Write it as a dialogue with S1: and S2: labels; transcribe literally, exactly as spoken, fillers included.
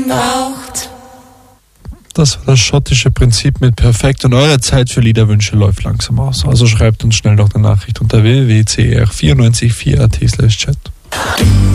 S1: Das war das schottische Prinzip mit Perfekt und eure Zeit für Liederwünsche läuft langsam aus. Also schreibt uns schnell noch eine Nachricht unter w w w punkt c r vier neun vier punkt a t slash chat.